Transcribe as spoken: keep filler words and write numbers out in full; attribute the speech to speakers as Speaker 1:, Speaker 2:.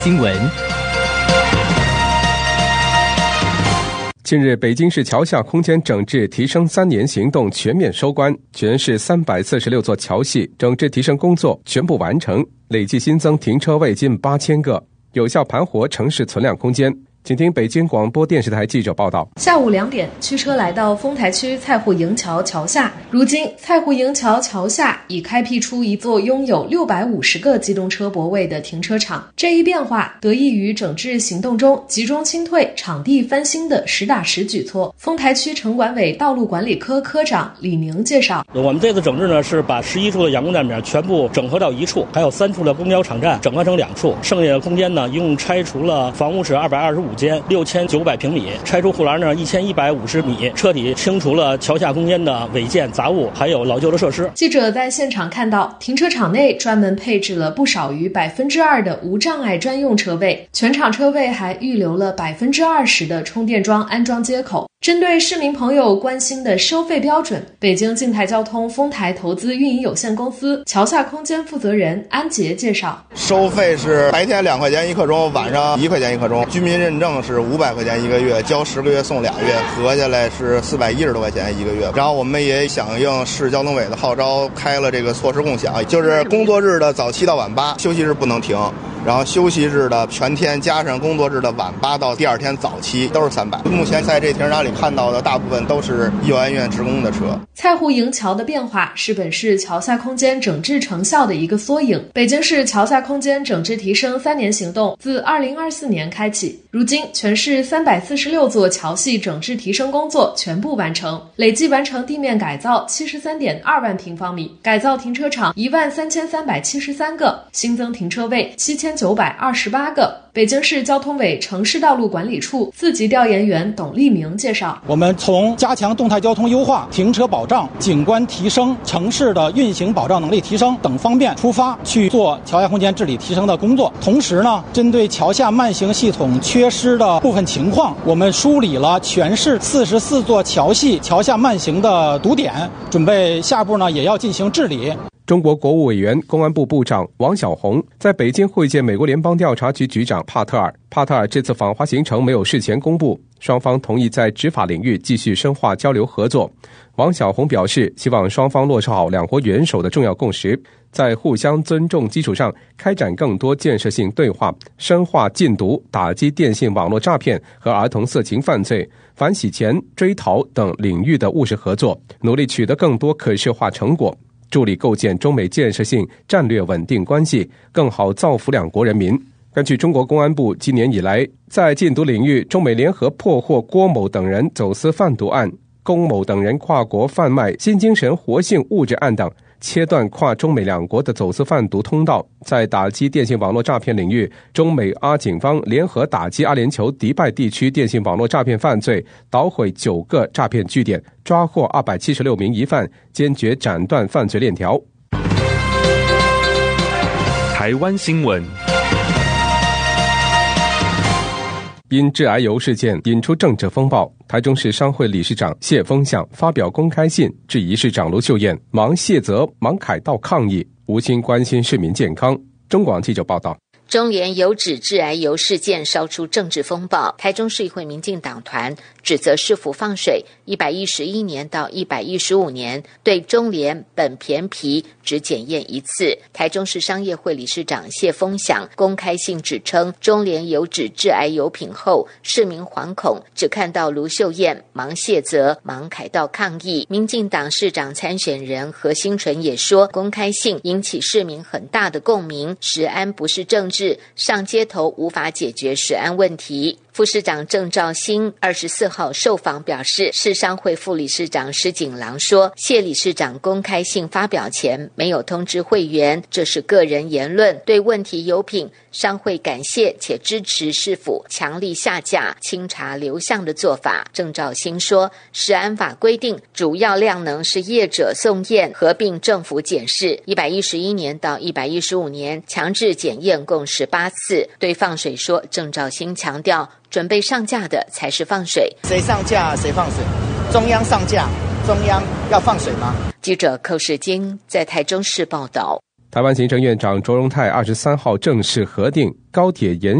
Speaker 1: 新闻。近日，北京市桥下空间整治提升三年行动全面收官，全市三百四十六座桥系整治提升工作全部完成，累计新增停车位近八千个，有效盘活城市存量空间。请听北京广播电视台记者报道。
Speaker 2: 下午两点，驱车来到丰台区蔡户营桥桥下。如今，蔡户营桥桥下已开辟出一座拥有六百五十个机动车泊位的停车场。这一变化得益于整治行动中集中清退、场地翻新的实打实举措。丰台区城管委道路管理科科长李宁介绍，
Speaker 3: 我们这次整治呢，是把十一处的阳光站点全部整合到一处，还有三处的公交场站整合成两处，剩下的空间呢，一共拆除了房屋室二百二十五间，六千九百平米，拆除护栏呢一千一百五十米，彻底清除了桥下空间的违建杂物，还有老旧的设施。
Speaker 2: 记者在现场看到，停车场内专门配置了不少于百分之二的无障碍专用车位，全场车位还预留了百分之二十的充电桩安装接口。针对市民朋友关心的收费标准，北京静态交通丰台投资运营有限公司桥下空间负责人安杰介绍，
Speaker 4: 收费是白天两块钱一刻钟，晚上一块钱一刻钟，居民认证是五百块钱一个月，交十个月送俩月，合下来是四百一十多块钱一个月。然后我们也响应市交通委的号召，开了这个措施共享，就是工作日的早七到晚八，休息日不能停，然后休息日的全天加上工作日的晚八到第二天早七都是三百。目前在这停车场里看到的大部分都是幼儿园职工的车。
Speaker 2: 蔡户营桥的变化是本市桥下空间整治成效的一个缩影。北京市桥下空间整治提升三年行动自二零二四年开启，如今全市三百四十六座桥系整治提升工作全部完成，累计完成地面改造七十三点二万平方米，改造停车场一万三千三百七十三个，新增停车位七千九百二十八个。北京市交通委城市道路管理处四级调研员董立明介绍，
Speaker 5: 我们从加强动态交通优化、停车保障、景观提升、城市的运行保障能力提升等方面出发，去做桥下空间治理提升的工作。同时呢，针对桥下慢行系统缺失的部分情况，我们梳理了全市四十四座桥系桥下慢行的堵点，准备下步呢也要进行治理。
Speaker 1: 中国国务委员、公安部部长王小洪在北京会见美国联邦调查局局长帕特尔。帕特尔这次访华行程没有事前公布，双方同意在执法领域继续深化交流合作。王小洪表示，希望双方落实好两国元首的重要共识，在互相尊重基础上开展更多建设性对话，深化禁毒、打击电信网络诈骗和儿童色情犯罪、反洗钱、追逃等领域的务实合作，努力取得更多可视化成果，助力构建中美建设性战略稳定关系，更好造福两国人民。根据中国公安部今年以来在禁毒领域，中美联合破获郭某等人走私贩毒案、龚某等人跨国贩卖新精神活性物质案等，切断跨中美两国的走私贩毒通道。在打击电信网络诈骗领域，中美阿警方联合打击阿联酋迪拜地区电信网络诈骗犯罪，捣毁九个诈骗据点，抓获二百七十六名疑犯，坚决斩断犯罪链条。
Speaker 6: 台湾新闻。
Speaker 1: 因致癌油事件引出政治风暴，台中市商会理事长谢峰向发表公开信，质疑市长卢秀燕忙卸责、忙凯道抗议，无心关心市民健康。中广记者报道。
Speaker 7: 中联油脂致癌油事件烧出政治风暴，台中市议会民进党团指责市府放水，一百一十一年到一百一十五年对中联本片皮只检验一次。台中市商业会理事长谢峰响公开信指称，中联油脂致癌油品后，市民惶恐，只看到卢秀燕忙卸责、忙凯道抗议。民进党市长参选人何新纯也说，公开信引起市民很大的共鸣，食安不是政治，上街头无法解决食安问题。副市长郑肇兴二十四号受访表示，市商会副理事长施景郎说，谢理事长公开信发表前没有通知会员，这是个人言论，对问题油品，商会感谢且支持市府强力下架、清查流向的做法。郑肇兴说，食安法规定主要量能是业者送验合并政府检视，一百一十一年到一百一十五年强制检验共十八次。对放水说，郑肇兴强调，准备上架的才是放水，
Speaker 8: 谁上架谁放水，中央上架，中央要放水吗？
Speaker 7: 记者寇世京在台中市报道。
Speaker 1: 台湾行政院长卓荣泰二十三号正式核定高铁延